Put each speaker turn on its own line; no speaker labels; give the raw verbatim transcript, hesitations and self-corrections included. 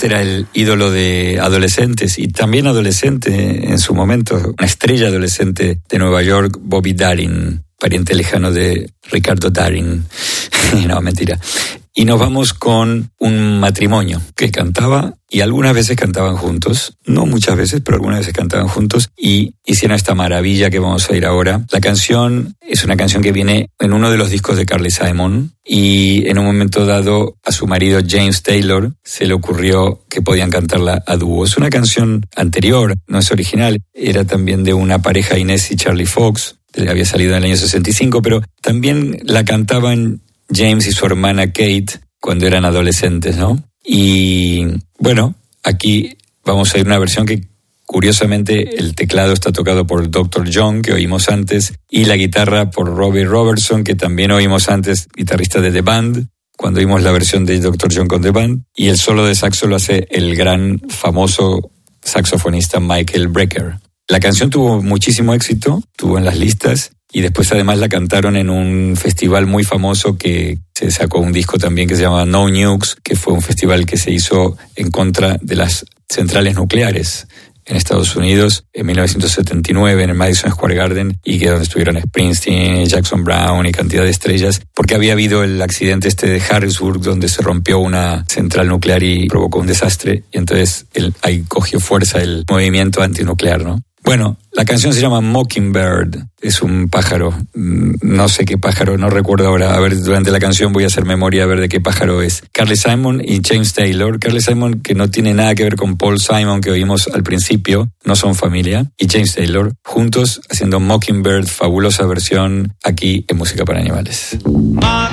era el ídolo de adolescentes y también adolescente en su momento, una estrella adolescente de Nueva York, Bobby Darin, pariente lejano de Ricardo Darin. No, mentira. Y nos vamos con un matrimonio que cantaba y algunas veces cantaban juntos, no muchas veces, pero algunas veces cantaban juntos y hicieron esta maravilla que vamos a oír ahora. La canción es una canción que viene en uno de los discos de Carly Simon y en un momento dado a su marido James Taylor se le ocurrió que podían cantarla a dúo. Es una canción anterior, no es original, era también de una pareja, Inés y Charlie Fox, había salido en el año sesenta y cinco, pero también la cantaban James y su hermana Kate cuando eran adolescentes, ¿no? Y bueno, aquí vamos a ir una versión que curiosamente el teclado está tocado por el doctor John, que oímos antes, y la guitarra por Robbie Robertson, que también oímos antes, guitarrista de The Band, cuando oímos la versión de doctor John con The Band, y el solo de saxo lo hace el gran famoso saxofonista Michael Brecker. La canción tuvo muchísimo éxito, estuvo en las listas, y después además la cantaron en un festival muy famoso que se sacó un disco también que se llama No Nukes, que fue un festival que se hizo en contra de las centrales nucleares en Estados Unidos en mil novecientos setenta y nueve en el Madison Square Garden, y que donde estuvieron Springsteen, Jackson Brown y cantidad de estrellas, porque había habido el accidente este de Harrisburg donde se rompió una central nuclear y provocó un desastre, y entonces el, ahí cogió fuerza el movimiento antinuclear, ¿no? Bueno, la canción se llama Mockingbird, es un pájaro, no sé qué pájaro, no recuerdo ahora, a ver, durante la canción voy a hacer memoria a ver de qué pájaro es. Carly Simon y James Taylor, Carly Simon que no tiene nada que ver con Paul Simon que oímos al principio, no son familia, y James Taylor, juntos haciendo Mockingbird, fabulosa versión aquí en Música para Animales.
Mockingbird,